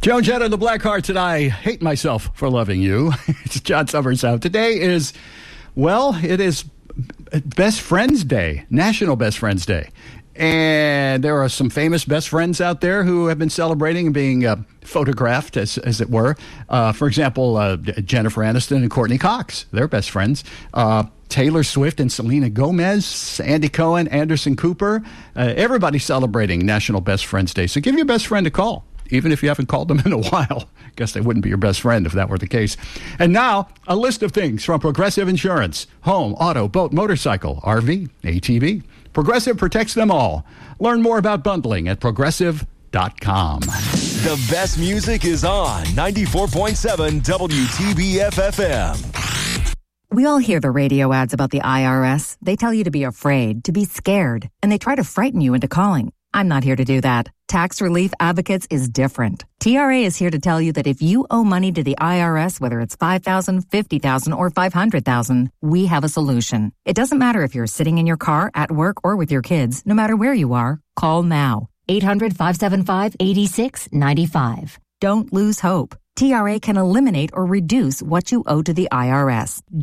Joan Jett of the Blackhearts and I hate myself for loving you. It's John Summers out. Today is, it is Best Friends Day, National Best Friends Day. And there are some famous best friends out there who have been celebrating and being photographed, as it were. For example, Jennifer Aniston and Courtney Cox, they're best friends. Taylor Swift and Selena Gomez, Andy Cohen, Anderson Cooper. Everybody celebrating National Best Friends Day. So give your best friend a call, even if you haven't called them in a while. I guess they wouldn't be your best friend if that were the case. And now, a list of things from Progressive Insurance. Home, auto, boat, motorcycle, RV, ATV. Progressive protects them all. Learn more about bundling at progressive.com. The best music is on 94.7 WTBF-FM. We all hear the radio ads about the IRS. They tell you to be afraid, to be scared, and they try to frighten you into calling. I'm not here to do that. Tax Relief Advocates is different. TRA is here to tell you that if you owe money to the IRS, whether it's $5,000, $50,000, or $500,000, we have a solution. It doesn't matter if you're sitting in your car, at work, or with your kids. No matter where you are, call now. 800-575-8695. Don't lose hope. TRA can eliminate or reduce what you owe to the IRS.